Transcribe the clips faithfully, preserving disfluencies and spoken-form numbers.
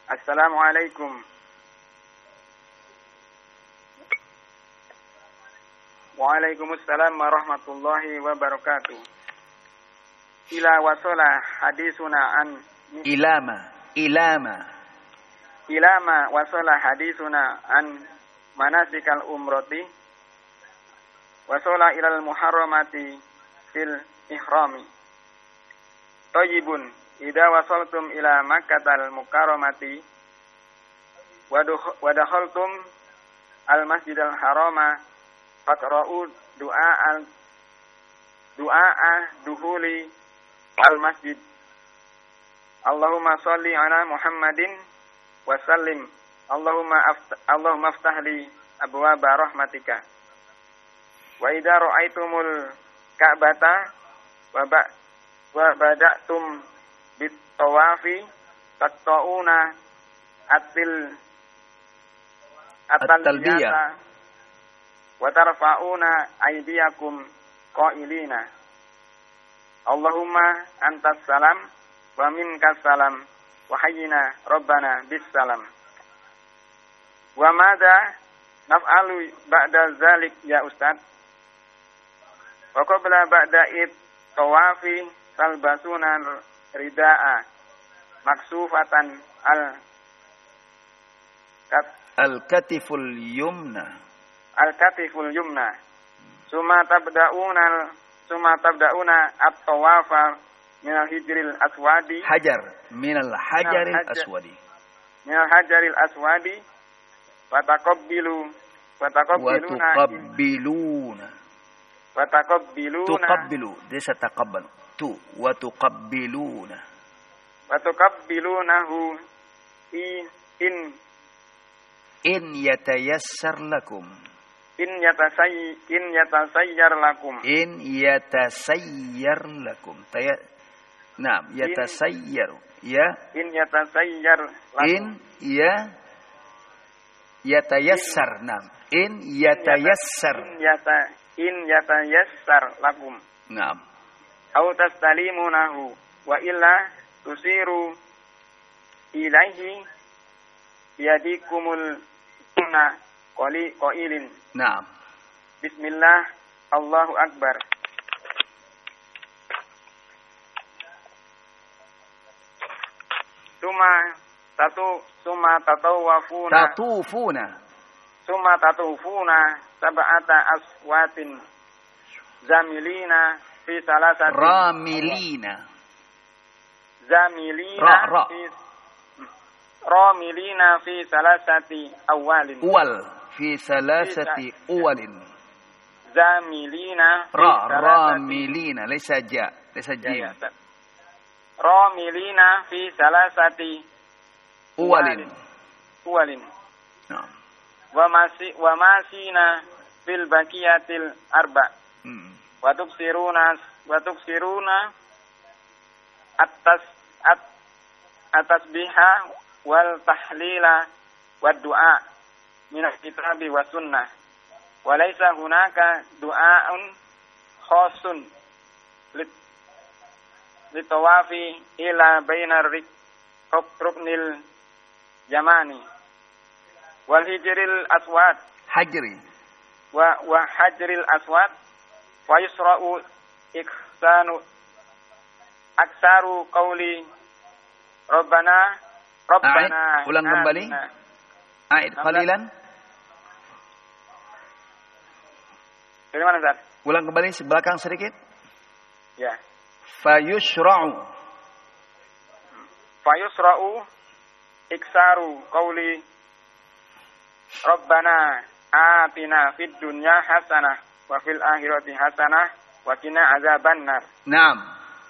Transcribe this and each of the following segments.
Assalamualaikum. Waalaikumsalam warahmatullahi wabarakatuh. Ila wasala hadisuna an ilama ilama ilama wasala hadisuna an manasikal umrati wasala ilal muharramati fil ihrami. Thayyibun idza wasaltum ila Makkatal Mukarramati wa dakhaltum al Masjidal Harama faqra'u du'a al du'a duhuli al masjid. Allahumma shalli ala Muhammadin wa sallim. Allahumma aftah, Allahumma aftah li abwaaba rahmatika. Wa idza ra'aitumul Ka'bata wa ba wa bada'tum bit tawafi taqta'una atil at-talbiyah wa tarfa'una aydiyakum qailina Allahumma antas salam wa minkas salam wa hayyina rabbana bis salam. Wa madza naf'alu ba'da zalik ya ustaz? Wa qabla ba'da it tawafi talbasuna rida'a maksufatan al kat al-katiful yumna al-katiful yumna summa tabda'una summa tabda'una at-tawafa minal hijril aswadi hajar minal hajaril aswadi minal hajaril aswadi wa taqabbilu wa taqabbiluna wa tuqabbiluna wa taqabbiluna tuqabbilu desa taqabbalu tu wa tuqabbiluna wa tuqabbilunahu in in in yatayassar lakum in yatasay in yatasayyar lakum in yatasayyar lakum taya Naam yatasayyar ya in yatasayyar lakum in ya yatayassar naam in yatayassar in yata in yatayassar lakum naam au tastalimunahu wa illa tusiru ilaihi biyadikumul sunna qali qailin naam bismillah Allahu akbar. Suma tatu suma tatawafuna tatufuna suma tatufuna sab'ata aswatin zamilina fi salasati ramilina zamilina ra, ra. fi ramilina fi salasati awalin wal fi salasati awalin zamilina fi ra salasati ramilina laysa ja laysa jim ya, ya, ramilina fi salasati awalin awalin naam wa masi wa masina fil baqiyatil arba hmm. wa tubsiruna wa tubsiruna atas at atasbiha wal tahlila wad du'a min al-kitabi was sunnah wa laysa hunaka du'aun khasun lit litawafi ila bainar ruknil yamani wal hijril aswad hajri wa wa hajril aswad wa yusra'u ihsanu aksaru qawli rabbana rabbana A'id, ulang kembali A'id qalilan dari mana Ustaz? Ulang kembali sebelakang sedikit Ya fayusra'u fayusra'u iksaru qawli rabbana atina fid dunya hasanah wa fil akhirati hasanah wa qina azabannar. Naam.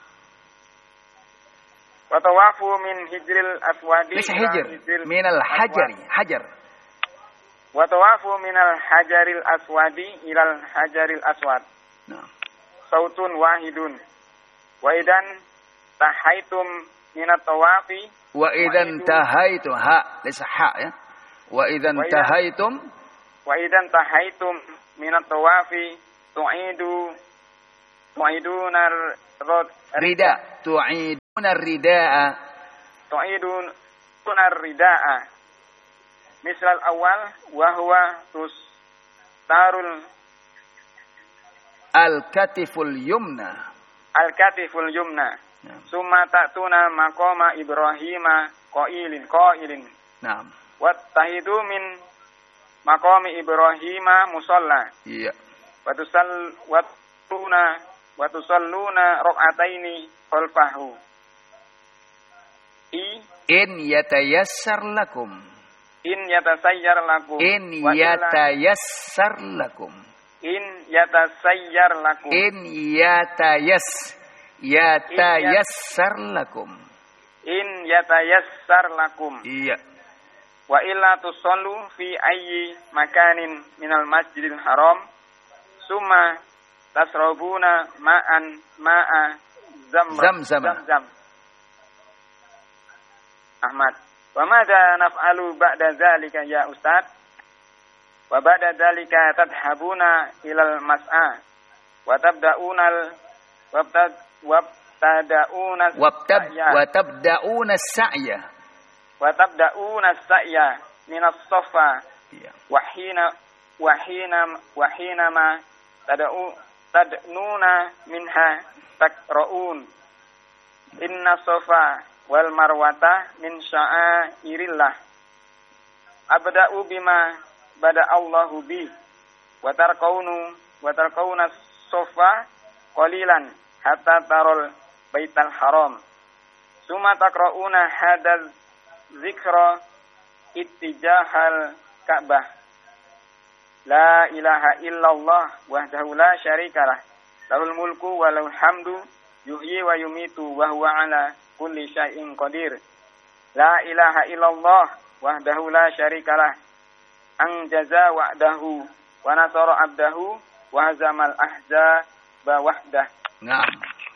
Wa tawafu min hijril aswadi Laysa hijr, min al-hajari, hajar. Wa tawafu min al-hajaril aswadi ila al-hajaril aswad. Naam. Sautun wahidun. Wa idan tahaitum min at-tawafi wa idan tahaitum ha laysa ha ya. Wa idan tahaitum wa idan tahaitum min at-tawafi tu'idu tu'iduna rida tu'iduna ridaa tu'idun yalbasuna rida'a misal awal wa huwa tustarul al-katiful yumna al-katiful yumna ya. Summa ta'tuna maqama Ibrahima qailin qailin Naam. wattahidu min maqami Ibrahima musalla Iya. wa tusall wa tuna wa tusalluna raq'ataini khalfahu i In yatayassar lakum in yatasayyar lakum In wa illa- yatayassar lakum in yatasayyar lakum In yatayas Yatayassar lakum in yatayassar lakum Iya. wa illa tusallu fi ayyi makanin minal masjidil haram summa tasrabuna ma'an ma'a zamra Zamzam. zamzam Ahmad wa madza naf'alu ba'da dzalika ya ustad wa ba'da dzalika tadhhabuna ilal mas'a wa tabda'una al wabtad wabtada'una Wabtab as-sa'ya wa tabda'una as-sa'ya wa tabda'una as-sa'ya min as-safa Iya. wahina wahina wahina ma tad'u tadnuna minha takra'un inna safa wal marwata min sya'airillah abda'u bima bada Allahu bi wa tarqaunu wa tarqauna safa qalilan hatta tarul baital haram summa takra'una hadal zikra ittijahal Ka'bah la ilaha illallah wahdahu la syarikalah lahul mulku wa lahul hamdu yuhyi wa yumitu wa huwa ala kulli syai'in qadir la ilaha illallah wahdahu la syarikalah anjaza wa'dahu wa nasara abdahu wa hazamal ahzaba wahdah Naam.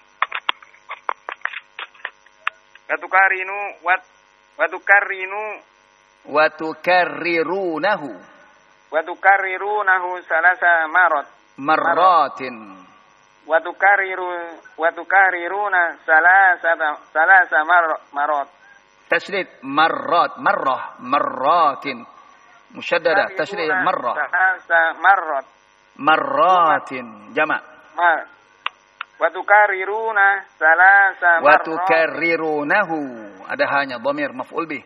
watukarinu wat watukarinu Wa tukarrirunahu watukarrirunahu salasa marot marratin watukariru watukariruna salasa salasa mar- marot tashdid marrat marrah marratin musyaddada tashdid marrah salasa marot marratin jama' mar watukariruna salasa wa marot tukarrirunahu ada hanya dhamir maf'ul bih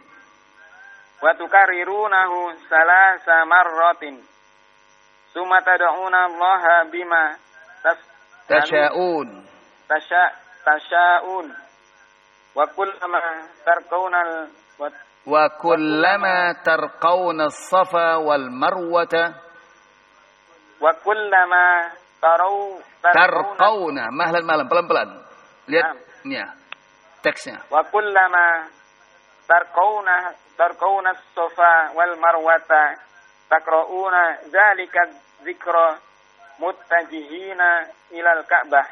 watukarirunahu salasa marratin summa tad'una allaha bima tas tasha'un tasha tashaun wa kullama tarqauna wa wa kullama tarqawna as-safa wal marwata wa kullama tarau tarqawna mahlan malam pelan-pelan lihat Naam. ya teksnya wa kullama tarqauna tarqauna as-safa wal marwata takra'una dzalika dzikra muttajihina ilal Ka'bah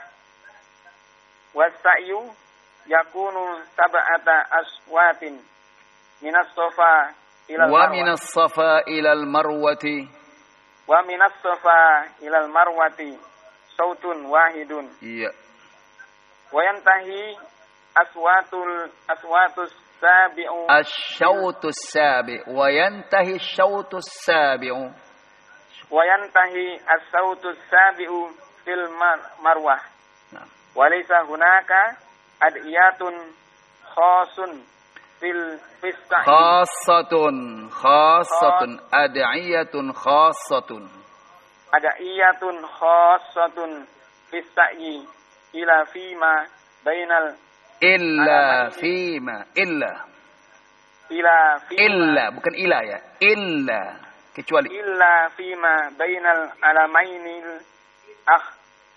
wasa'yu yakunu sab'ata aswatin minas safa ilal wa marwah minas safa ilal marwati wa minas safa ilal marwati sautun wahidun iya wa yantahi aswatul aswatus sabi'u الشوط السابع وينتهي الشوط السابع wa yantahi as-sautus sabi'u fil mar- marwah نعم. walaysa hunaka adiyatun khasun fil fissa'i خاصة خاصة أدعية خاصة adiyatun khasatun fissa'i ila fima bainal إلا فيما إلا ila fima إلا bukan إلا ya إلا kecuali illa fima bainal alamainil akh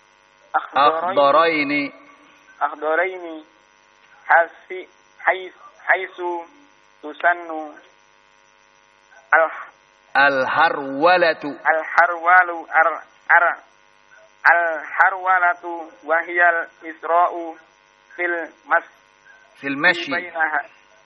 أخضرين akhdaraini akhdaraini hasi hais haisu tusannu al الهرولة al harwalu ar ar al harwalatu wahiyal isra'u fil mas في المشي bainaha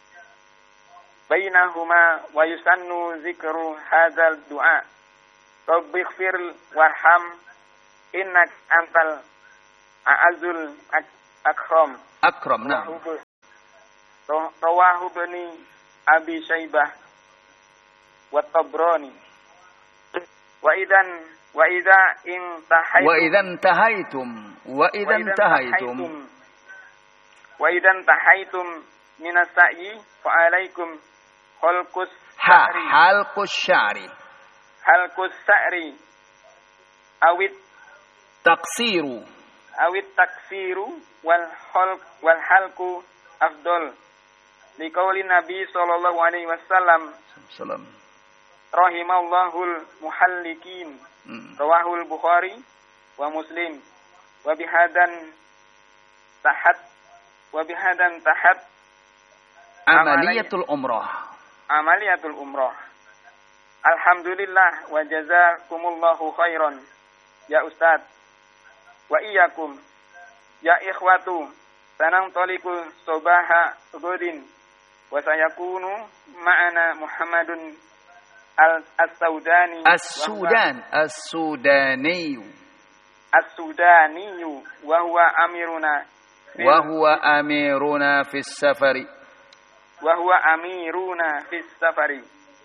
bainahuma wa yusannu zikru hadzal du'a rabbighfir warham innak antal a'azul ak- akram أكرم نعم rawahu bani Abi Syaibah wa Tabrani. Wa idan wa idza intahaytum wa idan tahaitum wa idan tahaitum wa idan tahaitum minas sa'i fa alaikum halqus ha sya'ri halqus sya'ri halqus sa'ri awit taqsiru awit taksiru wal halq wal halqu afdal liqauli Nabi sallallahu alaihi wasallam salam rahimallahul muhallikin hmm. Rawahul Bukhari wa Muslim wa bihadan tahat wa bihadan tahat amaliyatul umrah amaliyatul umrah. Alhamdulillah wa jazakumullahu khairan ya Ustaz wa iyyakum ya ikhwatu sanantaliku sobaha godin wa sayakunu ma'ana Muhammadun As-Saudani As-Sudan As-Sudani As-Sudani wa huwa amiruna wa huwa amiruna fis safari wa huwa amiruna fis safari.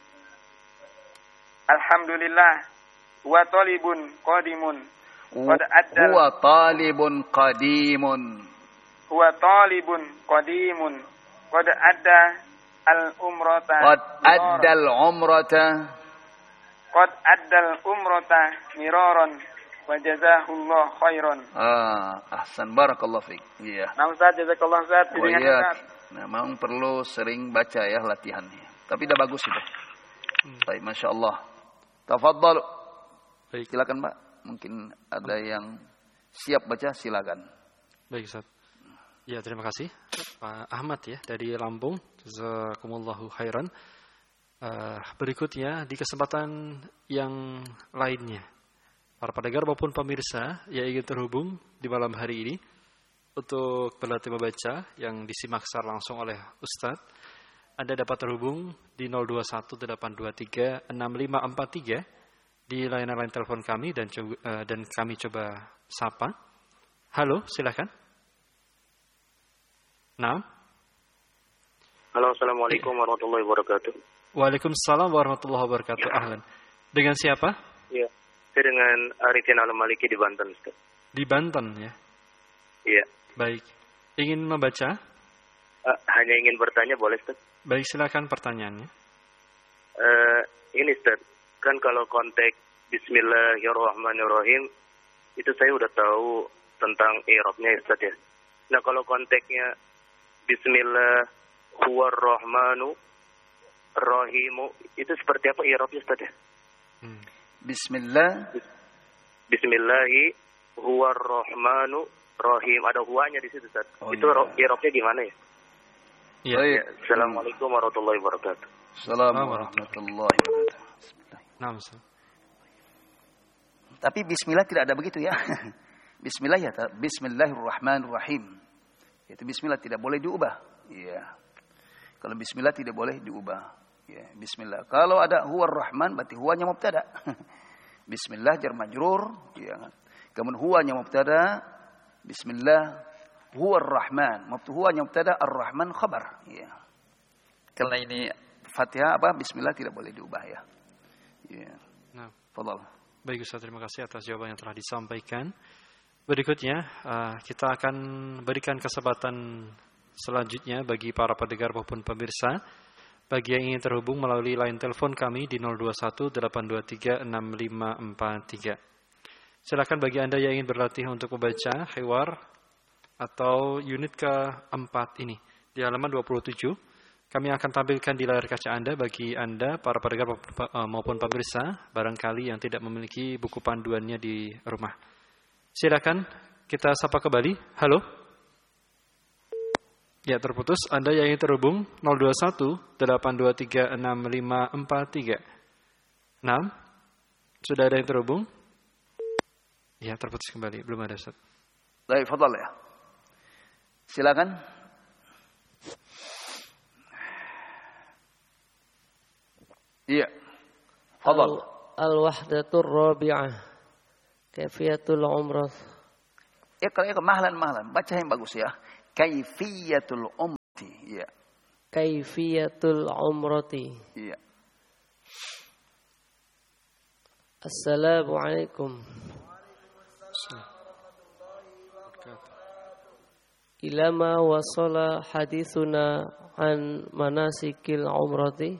Alhamdulillah wa talibun qadimun qad adda huwa talibun qadimun huwa talibun qadimun qad adda al-umrata qad adda al-umrata qad adda al-umrata miraran wa jazahullahu khairan. Ah, ahsan, barakallahu fiik. Iya. Nah, Ustaz, jazakallahu Ustaz. Oh, iya. Memang perlu sering baca ya latihannya. Tapi udah bagus itu. Hmm. Baik, Masya Allah. Tafadhal. Baik. Silakan, Pak. Mungkin ada yang siap baca, silakan. Baik, Ustaz. Ya, terima kasih Pak Ahmad ya dari Lampung. Jazakumullahu khairan. Uh, berikutnya di kesempatan yang lainnya, para pendengar maupun pemirsa yang ingin terhubung di malam hari ini untuk berlatih membaca yang disimak secara langsung oleh Ustadz, Anda dapat terhubung di nol dua satu delapan dua tiga enam lima empat tiga di layanan line telepon kami dan coba, uh, dan kami coba sapa. Halo, silakan. Nah. Halo, assalamualaikum warahmatullahi wabarakatuh. Waalaikumsalam warahmatullahi wabarakatuh. Ahlan. Dengan siapa? Iya, saya dengan Arifin Al-Maliki di Banten, Ustaz. Di Banten ya? Iya. Baik. Ingin membaca? Uh, hanya ingin bertanya, boleh, Ustaz? Baik, silakan pertanyaannya. Uh, ini, Ustaz, kan kalau konteks Bismillahirrahmanirrahim, itu saya udah tahu tentang i'rabnya, Ustaz ya. Nah, kalau konteksnya Bismillah huwarrahmanu Rahimu, itu seperti apa i'rabnya, Ustaz ya? Hmm. Bismillah Bismillahi huwarrahmanu Rahim, ada huanya di situ, Ustaz. Oh, itu iya. I'rabnya gimana ya? Iya. Ya. Assalamualaikum warahmatullahi wabarakatuh. Assalamualaikum warahmatullahi wabarakatuh. Bismillah. Nah, Ustaz. Tapi bismillah tidak ada begitu ya. Bismillah ya, Bismillahirrahmanirrahim. Itu bismillah tidak boleh diubah. Iya. Kalau bismillah tidak boleh diubah. Ya, bismillah. Kalau ada huwar rahman berarti huwanya mubtada. Bismillah jar majrur, ya. Kemudian huwanya mubtada, bismillah huwar rahman. Huwanya mubtada, ar-rahman khabar, ya. Karena ini Fatihah apa? Bismillah tidak boleh diubah ya. Ya. Nah, fadhal. Baik Ustaz, terima kasih atas jawaban yang telah disampaikan. Berikutnya uh, kita akan berikan kesempatan selanjutnya bagi para pendengar maupun pemirsa bagi yang ingin terhubung melalui line telepon kami di nol dua satu delapan dua tiga enam lima empat tiga. Silakan bagi Anda yang ingin berlatih untuk membaca hiwar atau unit keempat ini di halaman dua puluh tujuh. Kami akan tampilkan di layar kaca Anda bagi Anda para pendengar maupun pemirsa barangkali yang tidak memiliki buku panduannya di rumah. Silakan kita sapa kembali. Halo. Ya, terputus. Anda yang ingin terhubung nol dua satu delapan dua tiga enam lima empat tiga. enam. Sudah ada yang terhubung? Ya, terputus kembali. Belum ada, Ustaz. Baik, fadhal ya. Silakan. Iya. Fadhal. Al-wahdatur rabi'ah. Kaifiyatul umrah. Iqra, iqra, mahlan, mahlan. Baca yang bagus ya. Kaifiyatul umrati, ya. kaifiyatul umrati. Iya. Assalamualaikum. Ilama wasala hadithuna an manasikil umrati.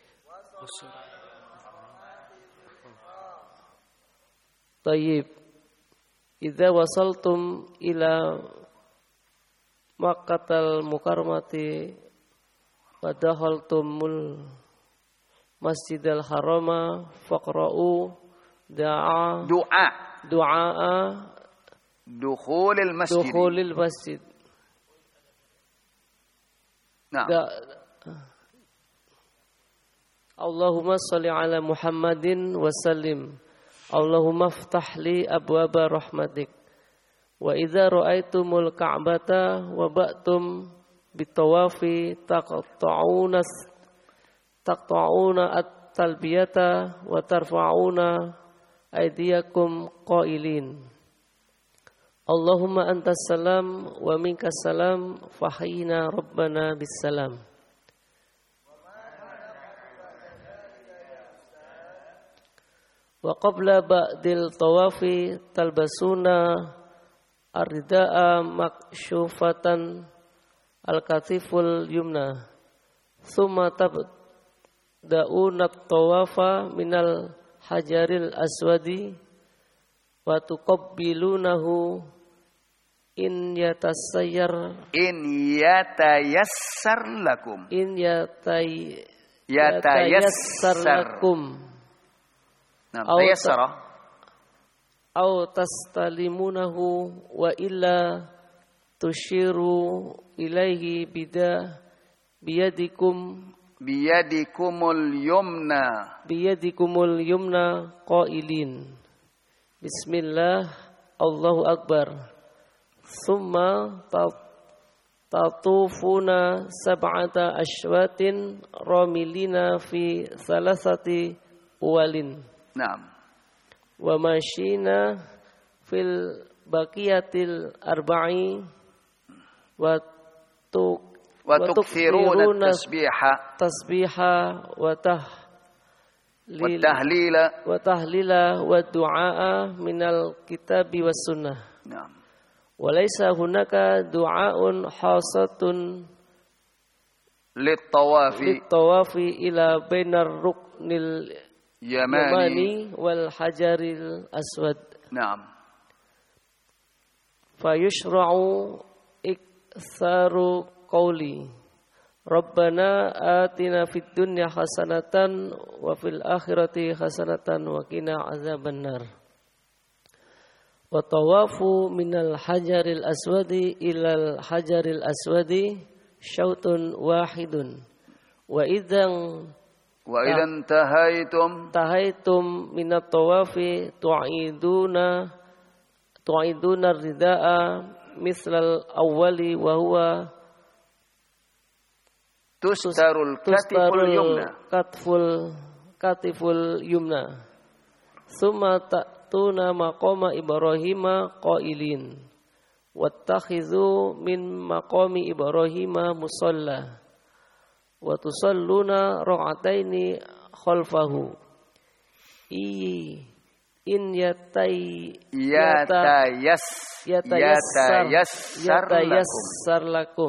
Tayyib. Idza wasaltum ila Makkahal Mukarramati wa dakhaltumul Masjidil Harama faqra'u da'a Doa. du'a Dukhulil masjid. dukhulil masjid. Nah. Da- Allahumma salli ala Muhammadin wa sallim. Allahumma aftah li abwaba rahmatik. Wa idza ra'aitumul ka'bata wa ba'tum bitawafi taqta'una taqta'una at-talbiyata wa tarfa'una aydiyakum qailin. Allahumma antas salam wa minkas salam fahyina rabbana bis salam. Wa qabla ba'dil tawafi talbasuna ar-rida'a maksyufatan al-katiful yumna thumma tabda'una at-tawafa minal hajaril aswadi wa tuqabbilunahu in yatasayyar In yatayassar lakum. in yatay Yatayassar. lakum Nah, Aw tayassara. aw tastalimunahu wa illa tushiru ilaihi bida biyadikum Biyadikumul yumna. biyadikumul yumna qailin bismillah Allahu akbar summa tatufuna sab'ata ashwatin ramilina fi salasati uwalin Naam. wa mashina fil baqiyatil arba'i wa tu Wa tukthiruna tasbiha. tasbiha wa tah Wa tahlila. wa tahlila wa du'a minal kitabi was sunnah. Naam. Wa laisa hunaka du'aun khasatun Lit-tawafi. lit-tawafi ila bainar ruknil Yamani. yamani wal hajaril aswad. Naam. Fayushra'u iktsaru qawli Rabbana atina fid dunya hasanatan wa fil akhirati hasanatan wa qina azabannar. Wa tawafu minal hajaril aswadi ilal hajaril aswadi syautun wahidun. Wa idzan Wa idan tahaitum. tahaitum minat tawafi tu'iduna tu'iduna rida'a mislal awwali wa huwa Tustarul katiful yumna. katful katiful yumna summa ta'tuna maqama Ibrahima qailin wattakhizu min maqami Ibrahima musalla wa tusalluna ra'ataini khalfahu i in yatai Yatayas. yatayassar Yatayassar lakum. yatayassar lakum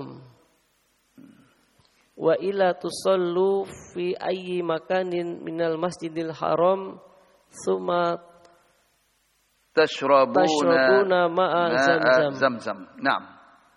wa ila tusallu fi ayyi makanin minal masjidil haram summa Tashrabuna. tashrabuna ma'a zamzam. Zamzam. Naam.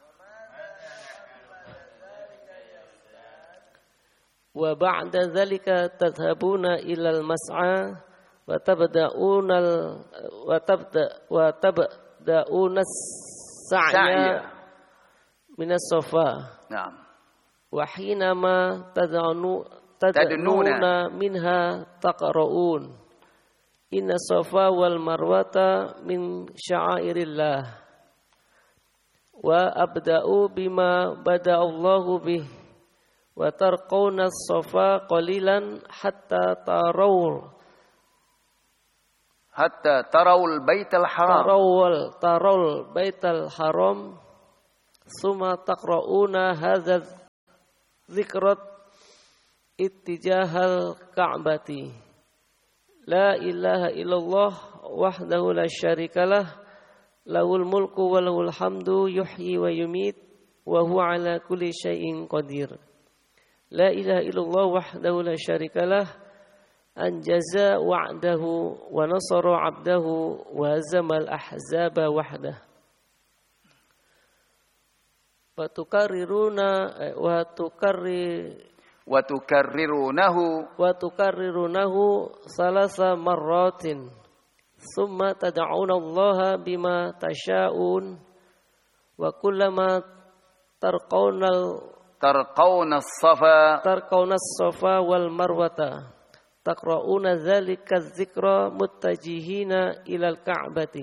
Wa ba'da dhalika tadhhabuna ilal mas'a wa tabda'una wa tabda wa tabda'una sa'ya Sa'ya. minas safa Naam. wa hinama tad'unu tad'ununa minha taqra'un inna safa wal marwata min sya'airillah wa abda'u bima bada Allahu bih wa tarqawna as-safa qalilan hatta tarawul Hatta tarawul baital haram. tarawul tarawul baital haram summa taqra'una hadza dzikrat ittijahal ka'bati. La ilaha illallah wahdahu la syarikalah lahul mulku wa lahul hamdu yuhyi wa yumit wa huwa ala kulli syai'in qadir. La ilaha illallah wahdahu la syarikalah anjaza wa'dahu wa nasara 'abdahu wa hazamal ahzaba wahdah. Wa tukarriruna wa tukarri wa tukarrirunahu wa tukarrirunahu salasa marratin summa tad'una Allah bima tasha'un wa kullama tarqawnal tarqawna as-safa tarqawna as-safa wal marwata taqra'una dzalika dzikra muttajihina ilal ka'bati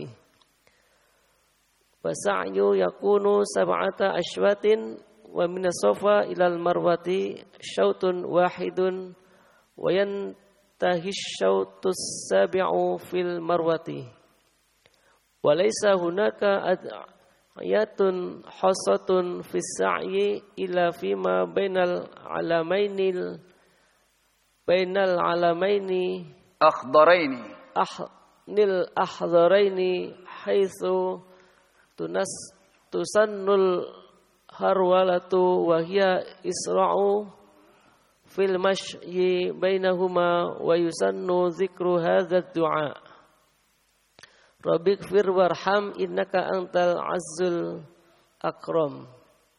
wa sa'yu yakunu sab'ata ashwatin wa minas safa ilal marwati syautun wahidun wa yantahi syautus sabi'u fil marwati wa laysa hunaka ayatun hasatun fis sa'yi illa fima bainal alamainil bainal alamaini akhdaraini ahnil ahdaraini haitsu tunas tusannul harwalatu wa hiya isra'u fil mashyi bainahuma wa yusannu dzikru hadzal du'a Rabbighfir warham innaka antal azzul akram.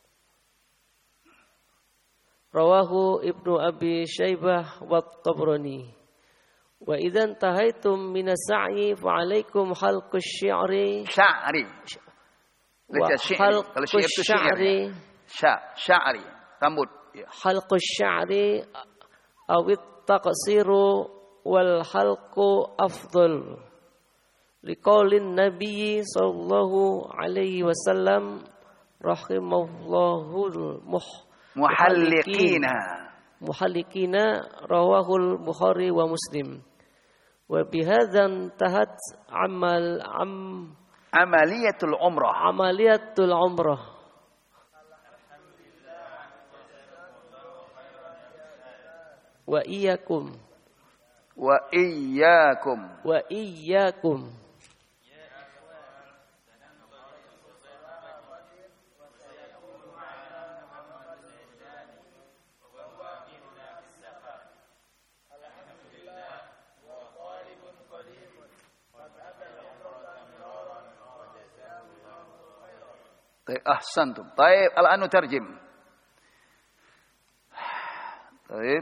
Rawahu Ibnu Abi Syaibah wa Tabrani. Wa idzan tahaitum minas sa'i fa 'alaikum halqus syi'ri sya'ri wa halqus sya'ri sya sya'ri rambut ya. Halqus sya'ri awit taqsiru wal halqu afdal liqaulin nabiy sallallahu alaihi wasallam rahimahullahu muh muhalliqina muhalliqina rawahul Bukhari wa Muslim wa bihadzan tahat amal am amaliyatul umrah amaliyatul umrah wa iyyakum wa iyyakum wa iyyakum ahsantum. Baik, al-an nutarjim. Baik.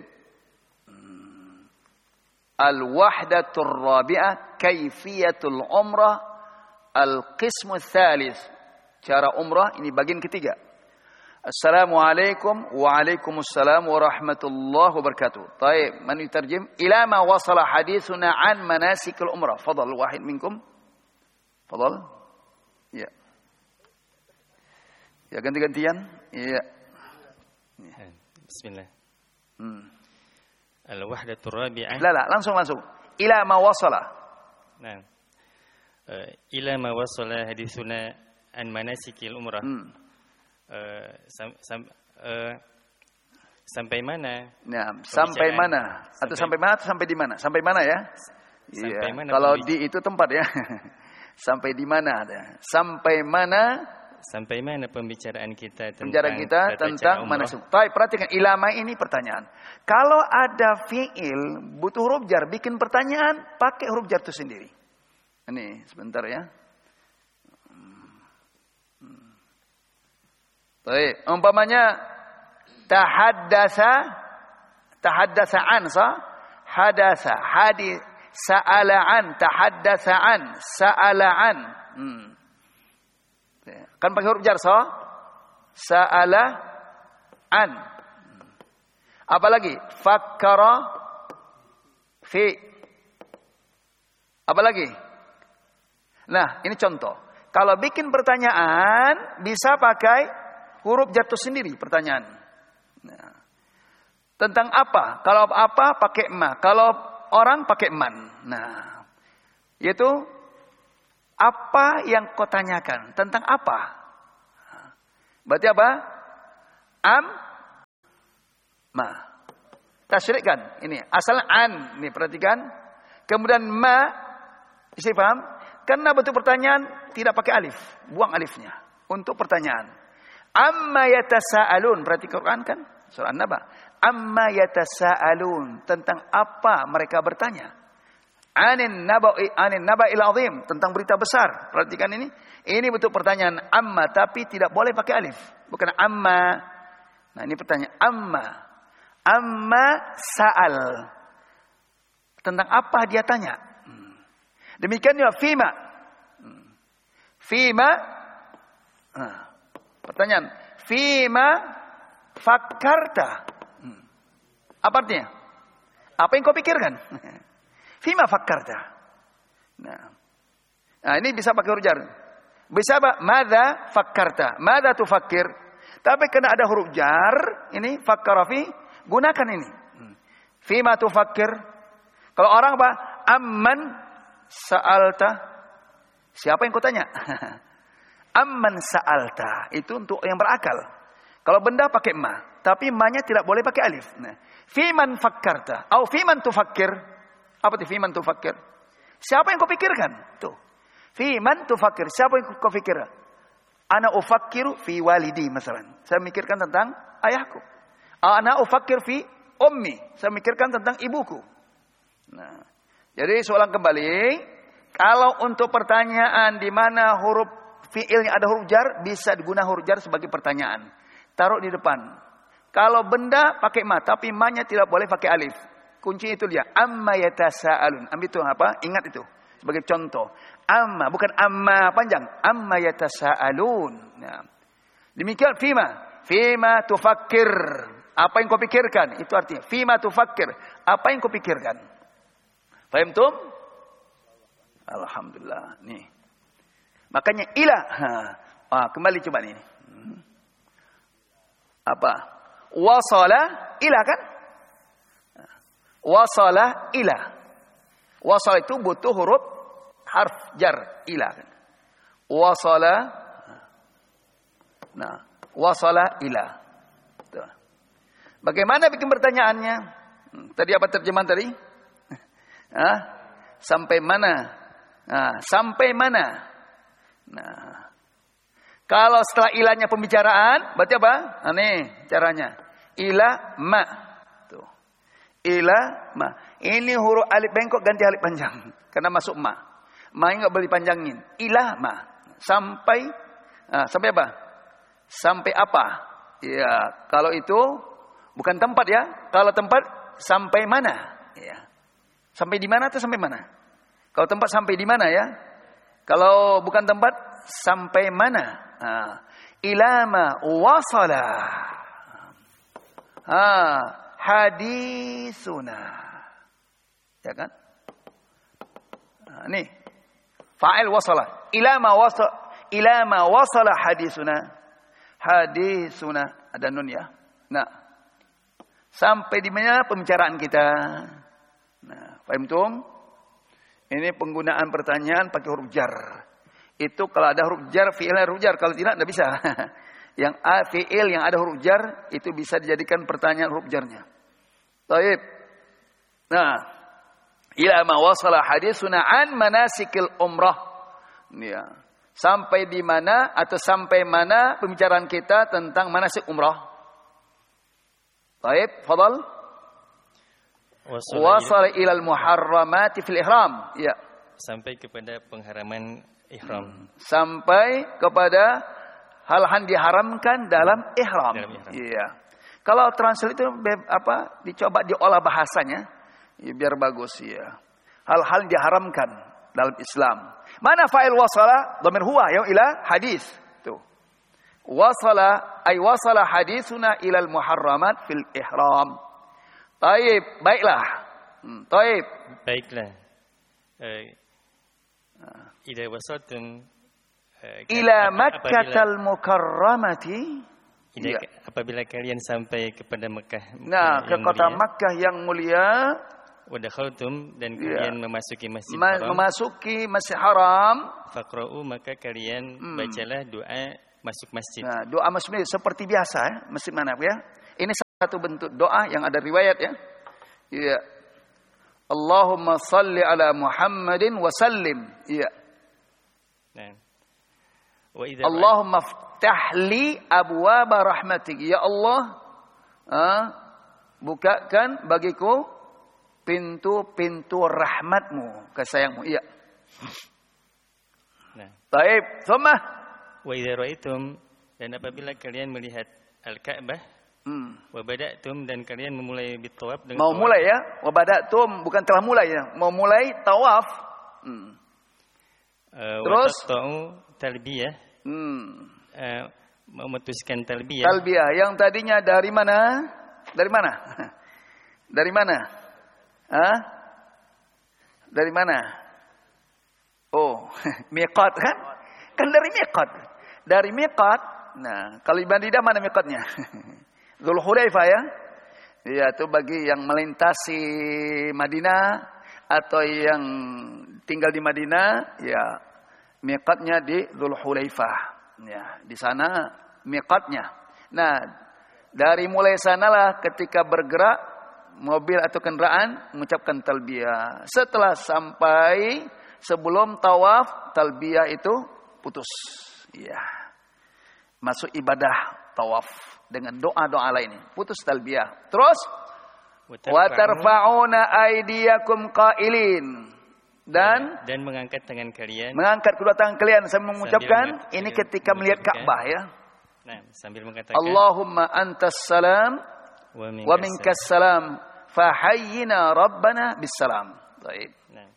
Al-wahdatur rabi'ah kaifiyatul umrah al-qismu tsalits. Cara umrah ini bagian ketiga. Assalamualaikum waalaikumsalam warahmatullahi wabarakatuh. Baik, man yutarjim ila ma wasala hadithuna an manasikil umrah. Fadal wahid minkum. Fadal. Ya. Ya ganti-gantian. Iya. Bismillah. Hmm. Al-wahdatur rabi'ah. La la, langsung langsung. Ila ma wasala. Nah. Uh, ila ma wasala hadithuna an manasikil umrah. Hmm. Uh, sam, sam, uh, sampai mana? Nah, sampai mana? Atau sampai, sampai mana atau sampai di mana? Sampai mana ya? Sampai ya. mana? Kalau di itu tempat ya. Sampai di mana ada? Sampai mana? Sampai mana pembicaraan kita tentang pembicaraan kita tentang manasik. Baik, perhatikan ilama ini pertanyaan. Kalau ada fiil butuh huruf jar, bikin pertanyaan pakai huruf jar itu sendiri. Ini sebentar ya. Baik, umpamanya tahaddasa tahaddasa an sa hadasa hadi sa'ala an tahaddasa an sa'ala an. Hmm. Kan pakai huruf jar so. Sa'ala an. Apalagi fakkara fi. Apalagi? Nah, ini contoh. Kalau bikin pertanyaan bisa pakai huruf jar itu sendiri pertanyaan. Nah. Tentang apa? Kalau apa pakai ma. Kalau orang pakai man. Nah. Yaitu apa yang kau tanyakan? Tentang apa? Berarti apa? Am Ma. Tasyrikkan. Ini asalnya an. Nih perhatikan. Kemudian ma. Bisa paham? Karena bentuk pertanyaan tidak pakai alif. Buang alifnya. Untuk pertanyaan. Amma yatasa'alun. Berarti Quran kan? Surah An-Naba. Amma yatasa'alun. Tentang apa mereka bertanya. Anin naba'i anin naba'il azim. Tentang berita besar. Perhatikan ini. Ini bentuk pertanyaan amma. Tapi tidak boleh pakai alif. Bukan amma. Nah ini pertanyaan. Amma. Amma sa'al. Tentang apa dia tanya. Demikian juga fima. Fima. Nah, pertanyaan. Fima fakkarta. Apa artinya? Apa yang kau pikirkan? Fima fakkarta. Nah. Nah, ini bisa pakai huruf jar. Bisa apa? Madza fakkarta. Madza tufakkir. Tapi kena ada huruf jar, ini fakkara fi, gunakan ini. Fima tufakkir. Kalau orang apa? Amman sa'alta. Siapa yang kau tanya? Amman sa'alta. Itu untuk yang berakal. Kalau benda pakai ma. Tapi ma-nya tidak boleh pakai alif. Nah. Fiman fakkarta. Atau fiman tufakkir. Apa itu fiman tufakkir? Siapa yang kau pikirkan? Tuh. Fiman tufakkir. Siapa yang kau pikirkan? Ana ufakkiru fi walidi masalan. Saya mikirkan tentang ayahku. Ana ufakkir fi ummi. Saya mikirkan tentang ibuku. Nah. Jadi soalan kembali. Kalau untuk pertanyaan di mana huruf fi'ilnya ada huruf jar, bisa digunakan huruf jar sebagai pertanyaan. Taruh di depan. Kalau benda pakai ma, tapi ma-nya tidak boleh pakai alif. Kunci itu dia. Amma yatasa'alun. Ambil itu apa? Ingat itu. Sebagai contoh. Amma. Bukan amma panjang. Amma yatasa'alun. Nah. Demikian fima. Fima tufakkir. Apa yang kau pikirkan? Itu artinya. Fima tufakkir. Apa yang kau pikirkan? Faham tum? Alhamdulillah. Nih. Makanya ilah. Ah, kembali coba nih. Apa? Wasala ilah kan? Wasala ilah. Wasala itu butuh huruf harf jar ilah kan. Wasala. Nah, wasala ilah. Tuh. Bagaimana bikin pertanyaannya? Tadi apa terjemahan tadi? Hah? Sampai mana? Nah, sampai mana? Nah. Kalau setelah ilahnya pembicaraan, berarti apa? Nah, nih caranya. Ilah ma. Tuh. Ilah ma. Ini huruf alif bengkok ganti alif panjang. Karena masuk ma. Ma enggak boleh panjangin. Ilah ma. Sampai nah, sampai apa? Sampai apa? Ya, kalau itu bukan tempat ya. Kalau tempat sampai mana? Ya. Sampai di mana atau sampai mana? Kalau tempat sampai di mana ya? Kalau bukan tempat sampai mana? Ha, ilama wasala. Ha, hadisuna. Ya kan? Ha, nih. Fa'il wasala. Ilama wasala. Ilama wasala hadisuna. Hadisuna. Ada nun ya. Nah. Sampai di mana pembicaraan kita? Nah, paham tum? Ini penggunaan pertanyaan pakai huruf jar. Itu kalau ada huruf jar, fi'ilnya huruf jar. Kalau tidak, tidak bisa. Yang a, fi'il yang ada huruf jar, itu bisa dijadikan pertanyaan huruf jarnya. Baik. Nah. Ila ma wasala hadisuna an manasikil umrah. Ya. Sampai di mana atau sampai mana pembicaraan kita tentang manasik umrah. Baik, fadal. Wasala ilal muharramati fil ihram. Ya. Sampai kepada pengharaman ihram. Sampai kepada hal-hal diharamkan dalam ihram. Dalam ihram. Iya. Kalau translate itu apa? Dicoba diolah bahasanya, ya, biar bagus ya. Hal-hal diharamkan dalam Islam. Mana fa'il wasala? Dhamir huwa ya ila hadis. Tuh. Wasala ay wasala hadisuna ilal muharramat fil ihram. Taib, baiklah. Hmm, taib. Baiklah. Uh, Ila wasaltum uh, ila Makkatal Mukarramati. Ya. Apabila kalian sampai kepada Mekah. Nah, ke kota mulia, Makkah yang mulia. Wadakhaltum dan Ya. kalian memasuki Masjid Ma- Haram. Memasuki Masjid Haram. Faqra'u maka kalian hmm. bacalah doa masuk masjid. Nah, doa masuk masjid seperti biasa ya, masjid mana ya? Ini satu bentuk doa yang ada riwayat ya. Iya. Allahumma salli ala Muhammadin wa sallim. Iya. Nah. Wa idza Allahumma ftah li abwaaba rahmatik. Ya Allah, ah, bukakan bagiku pintu-pintu rahmatmu, kasih-sayangmu. Iya. Nah. Baik, thumma wa idza ra'aitum, dan apabila kalian melihat Al-Ka'bah, hmm. wa bada'tum, dan kalian memulai bitawaf dengan mau tawaf. Mulai ya, wa bada'tum bukan telah mulai ya, mau mulai tawaf. Hmm. Uh, Terus talbiyah, hmm. uh, memutuskan talbiyah. Talbiyah yang tadinya dari mana? Dari mana? Dari mana? Hah? Dari mana? Oh, miqat kan? Kan dari miqat. Dari miqat. Nah, kalau di Madinah mana miqatnya? Dzulhulaifah ya. Ya, itu bagi yang melintasi Madinah atau yang tinggal di Madinah, ya miqatnya di Dzulhulaifah. Ya, di sana miqatnya. Nah, dari mulai sanalah ketika bergerak mobil atau kendaraan mengucapkan talbiyah. Setelah sampai sebelum tawaf, talbiyah itu putus. Ya. Masuk ibadah tawaf dengan doa-doa lainnya. Putus talbiyah. Terus wa tarfa'una aydiyakum qailin, dan dan mengangkat tangan kalian. Mengangkat kedua tangan kalian sambil mengucapkan ini ketika melihat Ka'bah ya. Nah, sambil mengatakan Allahumma antas salam wa minkas salam fahayyina rabbana bisalam. Baik. Nah.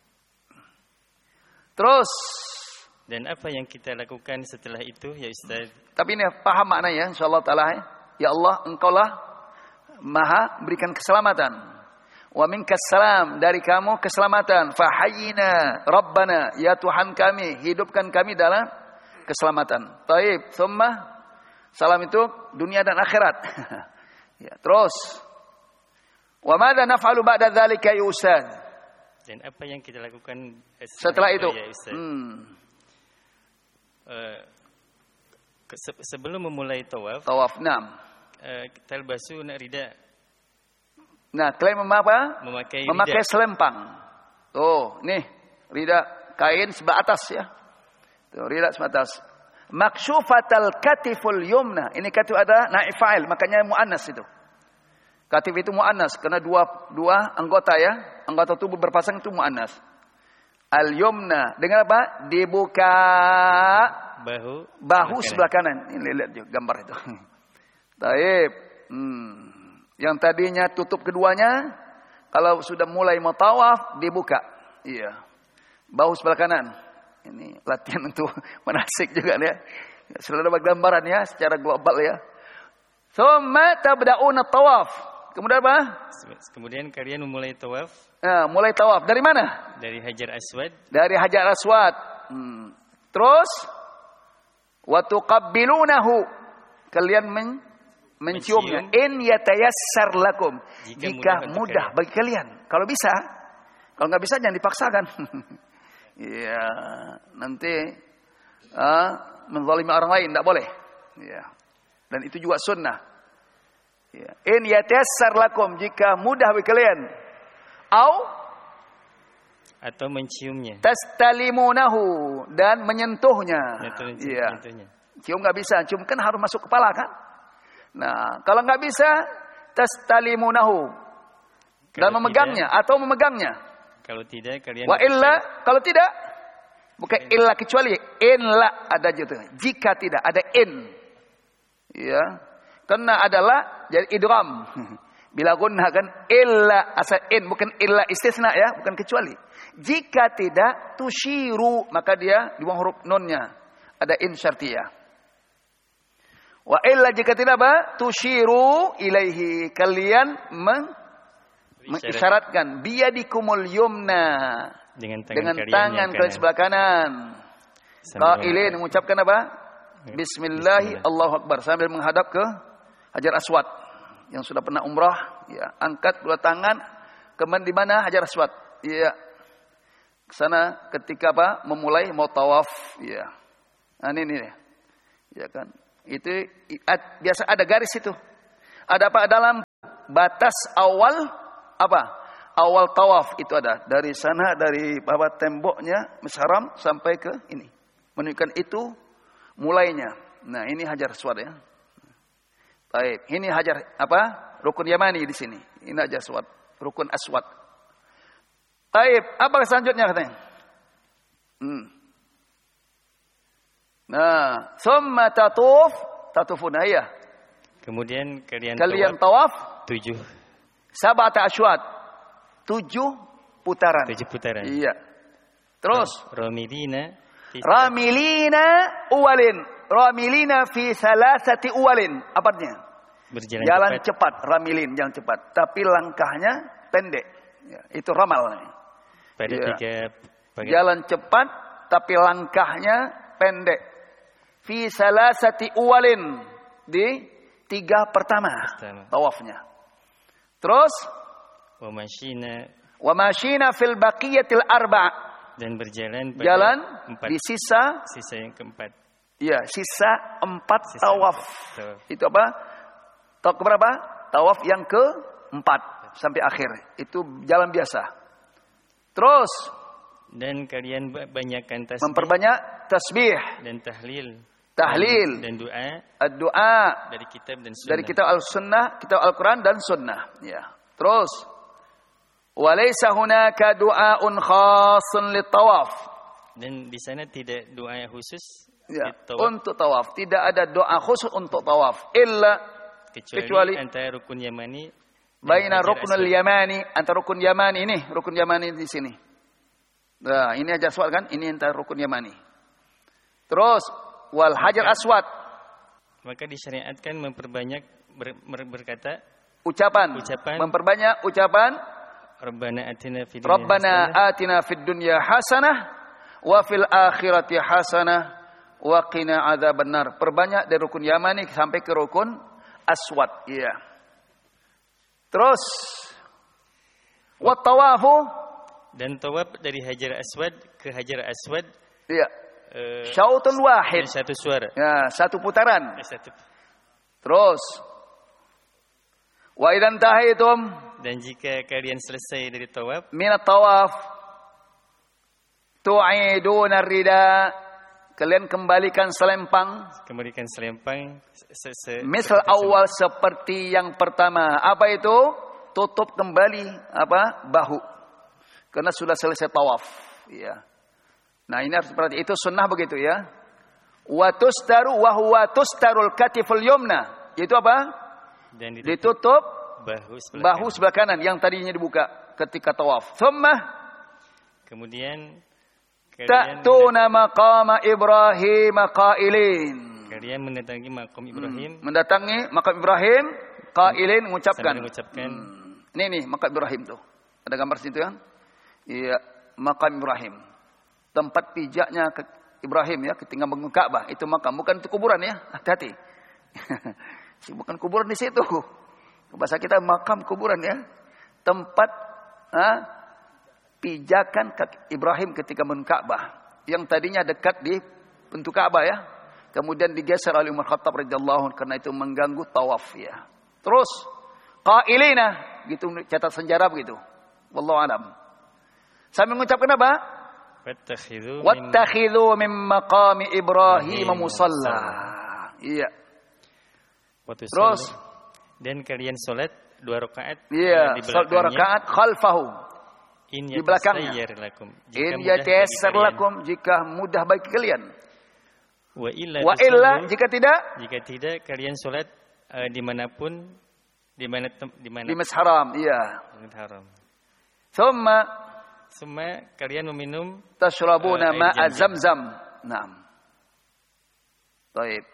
Terus, dan apa yang kita lakukan setelah itu ya Ustaz? Tapi ini paham maknanya insyaallah taala ya. Ya Allah, Engkaulah Maha berikan keselamatan. Wa minkas salam, dari kamu keselamatan. Fahayyina rabbana, ya Tuhan kami, hidupkan kami dalam keselamatan. Taib, thumma salam itu dunia dan akhirat. Ya, terus wa madza naf'alu ba'da dzalika ya Ustaz? Dan apa yang kita lakukan setelah itu? Ya Ustaz? Hmm. Uh, se sebelum memulai tawaf. Tawaf, enam. Uh, talbasu rida. Nah, kalian apa? Memakai Memakai rida. selempang. Tuh, nih, rida kain sebelah atas ya. Tuh, rida sebelah atas. Makshufatal katiful yumna. Ini katif ada naib fa'il, makanya muannas itu. Katif itu muannas karena dua dua anggota ya. Anggota tubuh berpasang itu muannas. Al yumna dengan apa? Dibuka bahu bahu sebelah kanan. Ini lihat juga gambar itu. Taib. Hmm. Yang tadinya tutup keduanya, kalau sudah mulai mau tawaf dibuka. Iya. Bahu sebelah kanan. Ini latihan untuk manasik juga ya. Sudah dapat gambaran ya secara global ya. Tsumma tabda'una tawaf. Kemudian apa? Kemudian kalian memulai tawaf. Nah, mulai tawaf dari mana? Dari Hajar Aswad. Dari Hajar Aswad. Hmm. Terus wa tuqabbilunahu. Kalian men menciumnya. In yatayassar lakum. Jika, Jika mudah, mudah bagi kalian. Kalau bisa. Kalau nggak bisa jangan dipaksakan. Iya, nanti uh, menzalimi orang lain tidak boleh. Ya. Dan itu juga sunnah. Ya. In yatayassar lakum, jika mudah bagi kalian. Au atau menciumnya. Tastalimunahu, dan menyentuhnya. Iya. Cium nggak bisa, cium kan harus masuk kepala kan. Nah, kalau nggak bisa, tastalimunahu, dan memegangnya tidak, atau memegangnya. Kalau tidak kalian. Wa illa, kalau tidak, bukan illa kecuali inla ada juga. Jika tidak ada in, ya, karena adalah jadi idgham. Bila gunnah kan illa asal in, bukan illa istisna ya, bukan kecuali. Jika tidak tushiru, maka dia dibuang huruf nunnya, ada in syartiyah. Wa illa, jika tidak apa? Tushiru ilaihi, kalian meng mengisyaratkan biyadikumul yumna, dengan tangan, dengan kalian, tangan kalian sebelah kanan. Qailin, mengucapkan apa? Bismillahi Allahu Akbar, sambil menghadap ke Hajar Aswad. Yang sudah pernah umrah, ya, angkat dua tangan, kemudian di mana Hajar Aswad? Ya, ke sana ketika apa? Memulai mau tawaf, ya. Nah, ini nih. Ya kan? Itu biasa ada garis itu. Ada apa dalam batas awal apa? Awal tawaf itu ada dari sana, dari bawah temboknya Masjidil Haram sampai ke ini. Menunjukkan itu mulainya. Nah, ini Hajar Aswad ya. Baik, ini Hajar apa? Rukun Yamani di sini. Ini Hajar Aswad, rukun Aswad. Baik, apa selanjutnya katanya? Hmm. Nah, summa tatuf, tatufuna ya. Kemudian kalian, kalian tawaf, tawaf tujuh. Sab'ata asywat. Tujuh putaran. Tujuh putaran. Iya. Terus ramilina ramilina uwalin. Ramilina fi salasati uwalin. Apa artinya? Berjalan jalan cepat. cepat, ramilin jalan cepat, tapi langkahnya pendek. Ya, itu ramal. Pada ya. tiga pada... Jalan cepat tapi langkahnya pendek. Fi salasati uwalin, di tiga pertama, pertama. tawafnya. Terus wa mashina wa mashina fil baqiyatil arba', dan berjalan pada jalan empat. di sisa sisa yang keempat. Iya, sisa empat sisa tawaf. Tawaf. Itu apa? Tawaf berapa? Tawaf yang keempat sampai akhir. Itu jalan biasa. Terus dan kalian banyakkan tasbih, memperbanyak tasbih dan tahlil, tahlil dan doa, doa dari kitab dan sunnah. Dari kitab al-sunnah, kitab Al-Quran dan sunnah. Ya. Terus walaysa hunaka du'aun khasun litawaf. Dan di sana tidak doa khusus ya, untuk tawaf. Tidak ada doa khusus untuk tawaf. Illa kecuali, kecuali antara rukun Yamani, baina ruknul Yamani, antara rukun Yamani ini, rukun Yamani di sini. Nah, ini Hajar Aswad kan? Ini antara rukun Yamani. Terus wal Hajar Aswad. Maka disyariatkan memperbanyak ber, ber, berkata ucapan, ucapan, memperbanyak ucapan Rabbana atina fid dunya Rabbana atina fid dunya hasanah wa fil akhirati hasanah wa qina adzabannar. Perbanyak dari rukun Yamani sampai ke rukun Aswad. Iya. Terus wa tawafu, dan tawaf dari Hajar Aswad ke Hajar Aswad. Iya. Uh, Syautun wahid. Satu suara. Ya, satu putaran. Ya, satu. Terus wa idan tahaitum, dan jika kalian selesai dari tawaf, minat tawaf tu'iduna rida, kalian kembalikan selempang, kembalikan selempang se -se misal awal seperti yang pertama. Apa itu? Tutup kembali apa? Bahu. Karena sudah selesai tawaf. Ya. Nah, ini harus berarti itu sunnah begitu ya. Wa tustaru wa huwa tustarul katiful yumna. Itu apa? Dan ditutup, ditutup bahu sebelah, bahu sebelah kanan yang tadinya dibuka ketika tawaf. Thumma kemudian ta'tuna maqama Ibrahim qailin. Kalian mendatangi makam Ibrahim. Hmm. Mendatangi makam Ibrahim qailin, mengucapkan. mengucapkan. Hmm. Ini nih makam Ibrahim tuh. Ada gambar situ kan? Iya, makam Ibrahim. Tempat pijaknya ke Ibrahim ya, ketika bangun Ka'bah. Itu makam, bukan itu kuburan ya. Hati-hati. Bukan kuburan di situ. Bahasa kita makam kuburan ya. Tempat ha, pijakan Ibrahim ketika bangun Ka'bah. Yang tadinya dekat di pintu Ka'bah ya. Kemudian digeser oleh Umar Khattab radhiyallahu anhu karena itu mengganggu tawaf ya. Terus qailina, gitu catat sejarah begitu. Wallahu alam. Sambil mengucapkan apa? Wattakhidhu Wattakhidhu min maqami Ibrahim musalla. Iya. Terus dan kalian salat dua rakaat. Iya, salat dua rakaat khalfahu. In di belakangnya. Lakum. In yatayassar lakum, jika mudah bagi kalian. Wa illa, Wa illa jika tidak, jika tidak kalian salat uh, dimanapun, di mana di mana di Masjidil Haram, iya. Masjidil Haram. Thumma Semua kalian meminum tashrabuna uh, ma'a zamzam. Naam. Baik.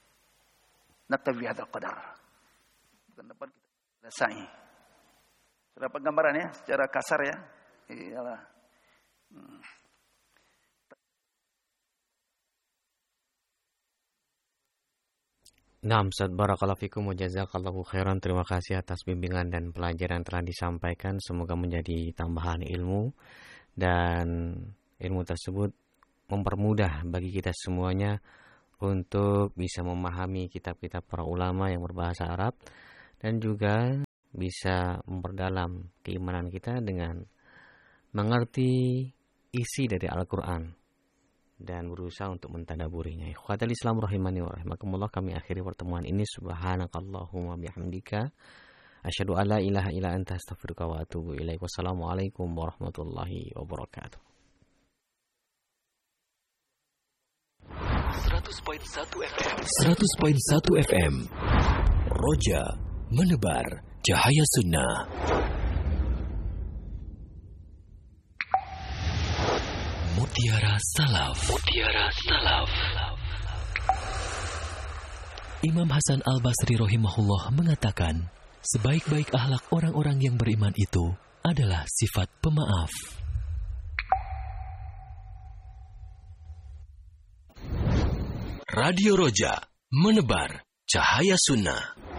Naktafi hadzal qadar. Bukan dapat kita selesai. Sudah dapat gambaran ya secara kasar ya. Iyalah. Hmm. Nah, Ustaz, barakallahu fikum wa jazakallahu khairan. Terima kasih atas bimbingan dan pelajaran yang telah disampaikan. Semoga menjadi tambahan ilmu dan ilmu tersebut mempermudah bagi kita semuanya untuk bisa memahami kitab-kitab para ulama yang berbahasa Arab dan juga bisa memperdalam keimanan kita dengan mengerti isi dari Al-Quran dan berusaha untuk mentadaburinya. Ikhwatal Islam rahimani wa rahimakumullah, kami akhiri pertemuan ini. Subhanakallahumma bihamdika asyhadu an la ilaha illa anta astaghfiruka wa atubu ilaik. Wassalamualaikum warahmatullahi wabarakatuh. seratus koma satu F M seratus koma satu F M Roja menebar cahaya sunnah. Mutiara Salaf. Mutiara Salaf. Imam Hasan Al-Basri rahimahullah mengatakan, sebaik-baik akhlak orang-orang yang beriman itu adalah sifat pemaaf. Radio Roja menebar cahaya sunnah.